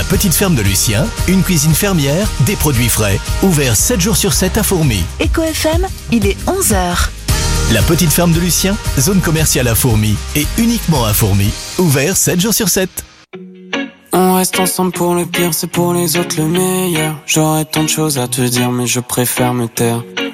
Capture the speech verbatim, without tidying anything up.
La petite ferme de Lucien, une cuisine fermière, des produits frais. Ouvert sept jours sur sept à Fourmies. Eco F M, il est onze heures. La petite ferme de Lucien, zone commerciale à Fourmies. Et uniquement à Fourmies. Ouvert sept jours sur sept. On reste ensemble pour le pire, c'est pour les autres le meilleur. J'aurais tant de choses à te dire mais je préfère me taire.